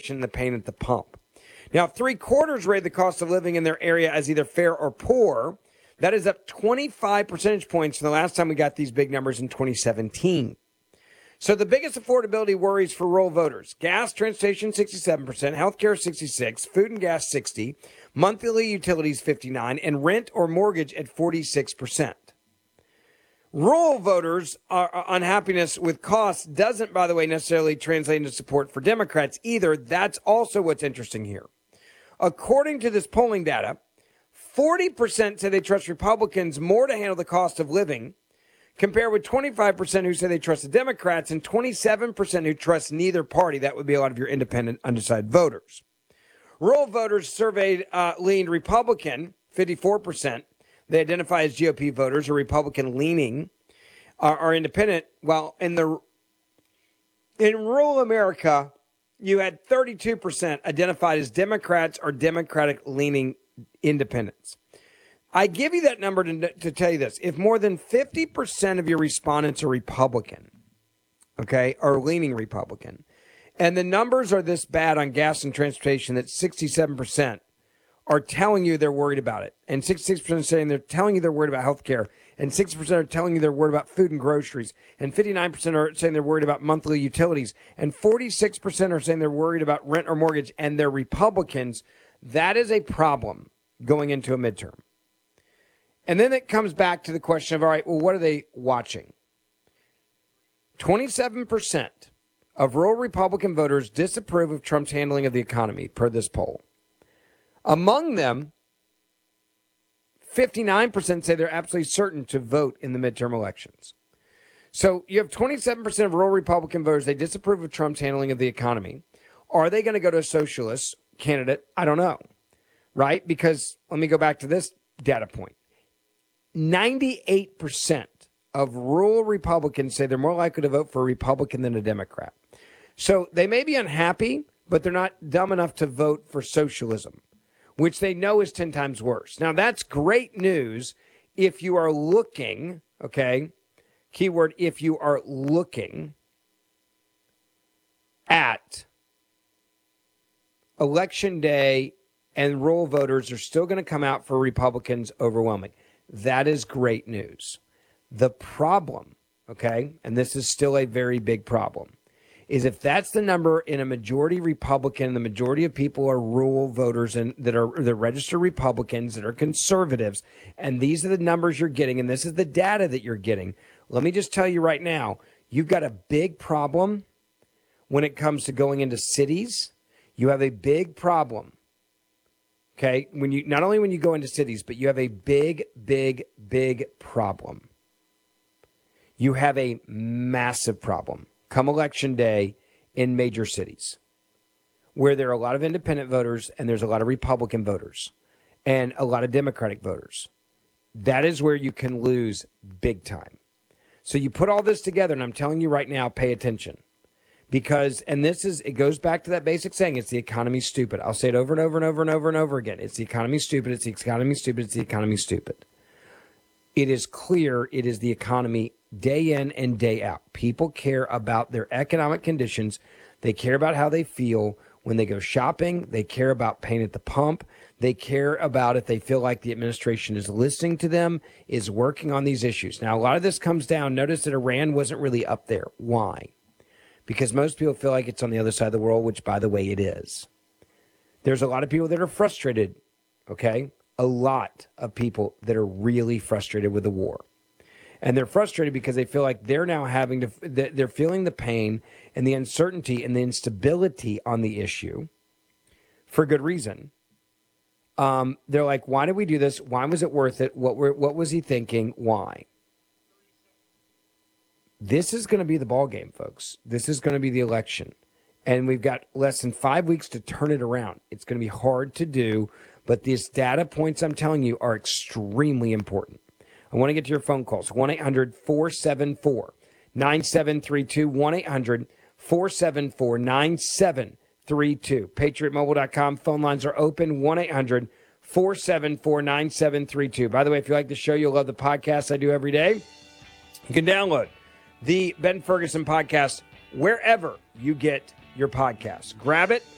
inflation and the pain at the pump. Now, 3/4 rate the cost of living in their area as either fair or poor. That is up 25 percentage points from the last time we got these big numbers in 2017. So the biggest affordability worries for rural voters: gas, transportation, 67%, healthcare, 66%, food and gas, 60%, monthly utilities, 59%, and rent or mortgage at 46%. Rural voters' unhappiness with costs doesn't, by the way, necessarily translate into support for Democrats either. That's also what's interesting here. According to this polling data, 40% say they trust Republicans more to handle the cost of living, compared with 25% who say they trust the Democrats and 27% who trust neither party. That would be a lot of your independent, undecided voters. Rural voters surveyed leaned Republican, 54%. They identify as GOP voters or Republican-leaning, are independent. Well, in rural America, you had 32% identified as Democrats or Democratic-leaning independents. I give you that number to tell you this. If more than 50% of your respondents are Republican, okay, or leaning Republican, and the numbers are this bad on gas and transportation that 67% are telling you they're worried about it, and 66% are saying they're telling you they're worried about health care, and 6% are telling you they're worried about food and groceries, and 59% are saying they're worried about monthly utilities, and 46% are saying they're worried about rent or mortgage, and they're Republicans, that is a problem going into a midterm. And then it comes back to the question of, all right, well, what are they watching? 27% of rural Republican voters disapprove of Trump's handling of the economy, per this poll. Among them, 59% say they're absolutely certain to vote in the midterm elections. So you have 27% of rural Republican voters, they disapprove of Trump's handling of the economy. Are they going to go to a socialist candidate? I don't know, right? Because let me go back to this data point. 98% of rural Republicans say they're more likely to vote for a Republican than a Democrat. So they may be unhappy, but they're not dumb enough to vote for socialism, which they know is 10 times worse. Now, that's great news if you are looking, okay, keyword, if you are looking at Election Day and rural voters are still going to come out for Republicans overwhelming. That is great news. The problem, okay, and this is still a very big problem, is if that's the number in a majority Republican, the majority of people are rural voters and that are the registered Republicans that are conservatives, and these are the numbers you're getting, and this is the data that you're getting. Let me just tell you right now, you've got a big problem when it comes to going into cities. You have a big problem. Okay, when you not only when you go into cities, but you have a big problem. You have a massive problem come Election Day in major cities where there are a lot of independent voters and there's a lot of Republican voters and a lot of Democratic voters. That is where you can lose big time. So you put all this together, and I'm telling you right now, pay attention. Because, and this is, it goes back to that basic saying, it's the economy stupid. I'll say it over and over and over and over and over again. It's the economy stupid. It's the economy stupid. It's the economy stupid. It is clear it is the economy day in and day out. People care about their economic conditions. They care about how they feel when they go shopping. They care about pain at the pump. They care about if they feel like the administration is listening to them, is working on these issues. Now, a lot of this comes down. Notice that Iran wasn't really up there. Why? Because most people feel like it's on the other side of the world, which, by the way, it is. There's a lot of people that are frustrated, okay? A lot of people that are really frustrated with the war. And they're frustrated because they feel like they're now having to, they're feeling the pain and the uncertainty and the instability on the issue for good reason. They're like, why did we do this? Why was it worth it? What was he thinking? Why? This is going to be the ball game, folks. This is going to be the election. And we've got less than 5 weeks to turn it around. It's going to be hard to do, but these data points I'm telling you are extremely important. I want to get to your phone calls. 1-800-474-9732. 1-800-474-9732. PatriotMobile.com. Phone lines are open. 1-800-474-9732. By the way, if you like the show, you'll love the podcast I do every day. You can download the Ben Ferguson podcast wherever you get your podcasts. Grab it,